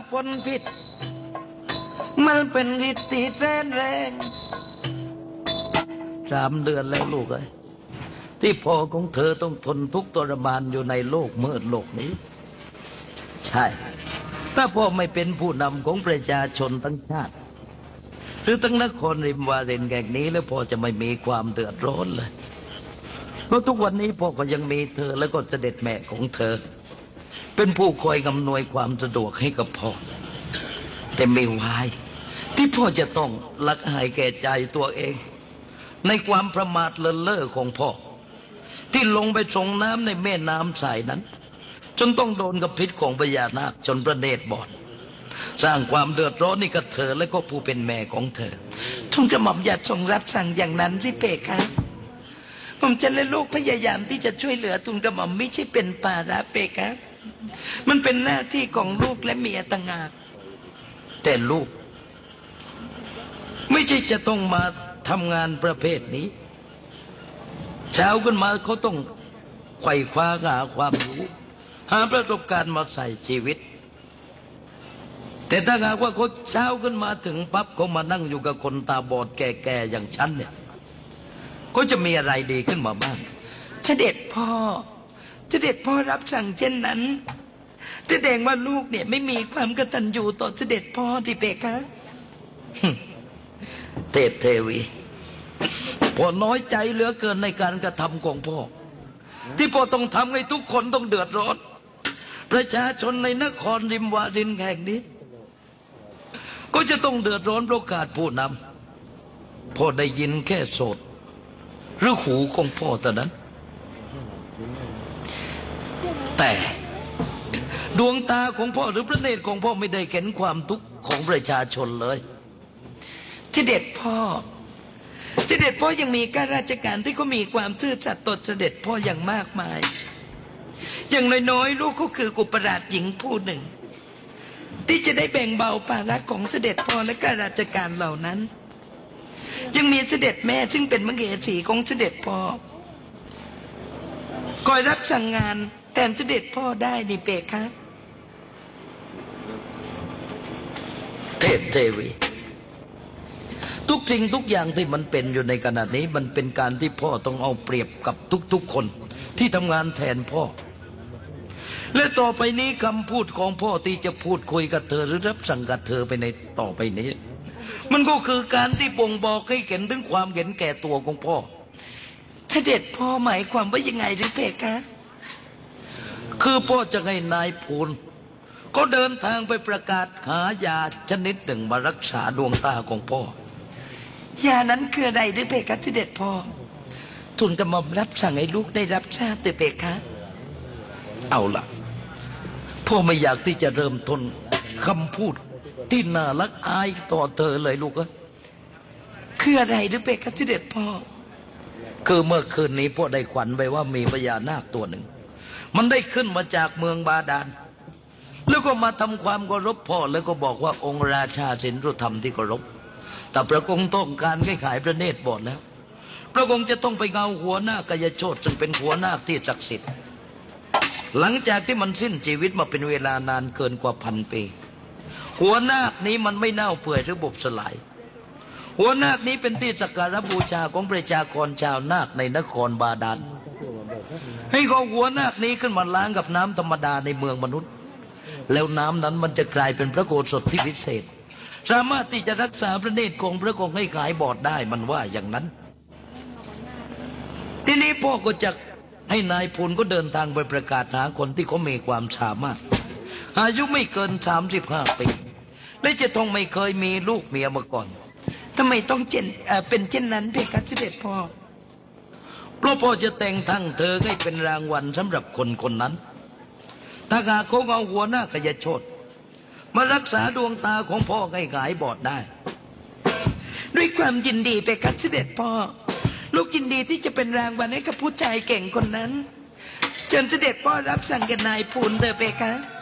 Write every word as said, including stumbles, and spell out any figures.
พ้นพิษมันเป็นฤทธิ์ที่แสนแรงสามเดือนแล้วลูกเอ้ยที่พ่อของเธอต้องทนทุกข์ทรมานอยู่ในโลกมืดโลกนี้ใช่ถ้าพ่อไม่เป็นผู้นำของประชาชนทั้งชาติหรือทั้งนครริมวารินแห่งนี้แล้วพ่อจะไม่มีความเดือดร้อนเลยเพราะทุกวันนี้พ่อก็ยังมีเธอและก็เสด็จแม่ของเธอเป็นผู้คอยอำนวยความสะดวกให้กับพ่อแต่ไม่วายที่พ่อจะต้องละอายแก่ใจตัวเองในความประมาทเลินเล่อของพ่อที่ลงไปส่งน้ำในแม่น้ำสายนั้นจนต้องโดนกับพิษของพญานาคจนพระเนตรบอดสร้างความเดือดร้อนนี่กับเธอและก็ผู้เป็นแม่ของเธอทูลกระหม่อมอย่าทรงรับสั่งอย่างนั้นสิเพคะผมจะและลูกพยายามที่จะช่วยเหลือทูลกระหม่อมไม่ใช่เป็นภาระเพคะมันเป็นหน้าที่ของลูกและเมียต่างหากแต่ลูกไม่ใช่จะต้องมาทำงานประเภทนี้เช้าขึ้นมาเขาต้องไขว่คว้าหาความรู้หาประสบการณ์มาใส่ชีวิตแต่ถ้าหากว่าเขาเช้าขึ้นมาถึงปั๊บเขามานั่งอยู่กับคนตาบอดแก่ๆอย่างฉันเนี่ยเขาจะมีอะไรดีขึ้นมาบ้างเสด็จพ่อเสด็จพ่อรับสั่งเช่นนั้นแสดงว่าลูกเนี่ยไม่มีความกตัญญูต่อเสด็จพ่อที่เพคะเทพเทวีพ่อน้อยใจเหลือเกินในการกระทำของพ่อที่พ่อต้องทำให้ทุกคนต้องเดือดร้อนประชาชนในนครริมวารินแห่งนี้ก็จะต้องเดือดร้อนเพราะขาดผู้นำพ่อได้ยินแค่โสดหรือหูของพ่อแต่นั้นแต่ดวงตาของพ่อหรือพระเนตรของพ่อไม่ได้เห็นความทุกข์ของประชาชนเลยเสด็จพ่อเสด็จพ่อยังมีข้าราชการที่เขามีความซื่อสัตย์ต่อเสด็จพ่ออย่างมากมายอย่างน้อยๆลูกเขาคือกุปราชหญิงผู้หนึ่งที่จะได้แบ่งเบาภาระของเสด็จพ่อและข้าราชการเหล่านั้นยังมีเสด็จแม่ซึ่งเป็นมเหสีของเสด็จพ่อคอยรับสั่งงานแทนเสด็จพ่อได้นี่เพคะเทพเทวีทุกสิ่งทุกอย่างที่มันเป็นอยู่ในขณะนี้มันเป็นการที่พ่อต้องเอาเปรียบกับทุกๆคนที่ทำงานแทนพ่อและต่อไปนี้คำพูดของพ่อที่จะพูดคุยกับเธอหรือรับสั่งกับเธอไปในต่อไปนี้มันก็คือการที่บ่งบอกให้เห็นถึงความเห็นแก่ตัวของพ่อเสด็จพ่อหมายความว่ายังไงหรือเพคะคือพ่อจะให้นายพูนก็เดินทางไปประกาศหายาชนิดหนึ่งมารักษาดวงตาของพ่อยานั้นคืออะไรหรือเพคะเสด็จพ่อทูลกระหม่อมรับสั่งให้ลูกได้รับทราบแต่เพคะเอาล่ะพ่อไม่อยากที่จะเริ่มต้นคำพูดที่น่ารักอายต่อเธอเลยลูกอะคืออะไรหรือเพคะเสด็จพ่อคือเมื่อคืนนี้พ่อได้ขวัญไปว่ามีพญานาคตัวหนึ่งมันได้ขึ้นมาจากเมืองบาดาลแล้วก็มาทำความเคารพพ่อแล้วก็บอกว่าองค์ราชาสินธุธรรมที่เคารพแต่พระองค์ต้องการให้ขายพระเนตรบอดแล้วพระองค์จะต้องไปเงาหัวหน้ากายโชติซึ่งเป็นหัวหน้าที่ศักดิ์สิทธิ์หลังจากที่มันสิ้นชีวิตมาเป็นเวลานานเกินกว่าพันปีหัวหน้านี้มันไม่เน่าเปื่อยหรือบุบสลายหัวหน้านี้เป็นที่สักการะบูชาของประชากรชาวนาคในนครบาดาลให้เอาหัวหน้านี้ขึ้นมาล้างกับน้ำธรรมดาในเมืองมนุษย์แล้วน้ำนั้นมันจะกลายเป็นพระโกศพที่พิเศษสามารถที่จะรักษาพระเนตรของพระองค์ให้ขายบอดได้มันว่าอย่างนั้นทีนี้พ่อก็จะให้นายพลก็เดินทางไปประกาศหาคนที่เขามีความสามารถอายุไม่เกินสามสิบห้าปีและจะต้องไม่เคยมีลูกเมียมาก่อนทำไมต้องเจนเป็นเช่นนั้นเพคะเสด็จพ่อเพราะพ่อจะแต่งตั้งเธอให้เป็นรางวัลสำหรับคนคนนั้นถ้าหากเขาเอาหัวหน้ากายโชติมารักษาดวงตาของพ่อให้หายบอดได้ด้วยความยินดีเพคะเสด็จพ่อลูกยินดีที่จะเป็นรางวัลให้กับผู้ชายเก่งคนนั้นเชิญเสด็จพ่อรับสั่งกับนายพูนเถอะเพคะ